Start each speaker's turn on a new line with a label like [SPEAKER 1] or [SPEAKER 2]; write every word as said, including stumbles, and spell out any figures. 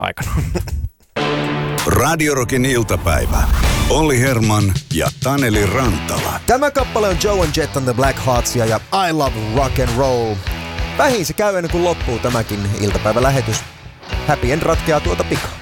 [SPEAKER 1] aikana.
[SPEAKER 2] Radio Rockin iltapäivä. Olli Herman ja Taneli Rantala.
[SPEAKER 3] Tämä kappale on Joe and Jet on the Black Heartsia ja I Love Rock and Roll. Vähin se käy ennen kuin loppuu tämäkin iltapäivälähetys. Happy End ratkeaa tuota pikaa.